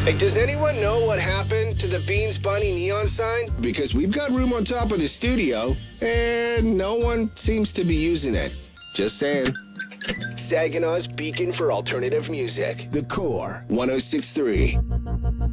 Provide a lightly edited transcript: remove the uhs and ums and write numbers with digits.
Hey, does anyone know what happened to the Beans Bunny neon sign? Because we've got room on top of the studio, and no one seems to be using it. Just saying. Saginaw's beacon for alternative music. The Core 106.3.